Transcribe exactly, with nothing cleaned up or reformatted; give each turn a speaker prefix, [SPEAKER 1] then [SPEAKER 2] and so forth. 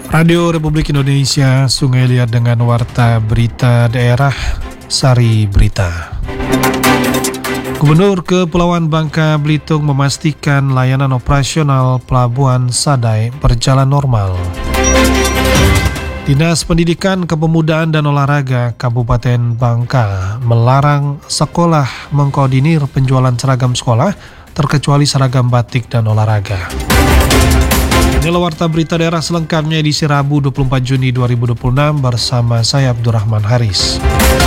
[SPEAKER 1] Radio Republik Indonesia, Sungai Liat dengan Warta Berita Daerah, Sari Berita. Gubernur Kepulauan Bangka Belitung memastikan layanan operasional Pelabuhan Sadai berjalan normal. Dinas Pendidikan, Kepemudaan dan Olahraga Kabupaten Bangka melarang sekolah mengkoordinir penjualan seragam sekolah terkecuali seragam batik dan olahraga. Inilah Warta Berita Daerah selengkapnya edisi Rabu dua puluh empat Juni dua ribu dua puluh enam bersama saya Abdurrahman Haris.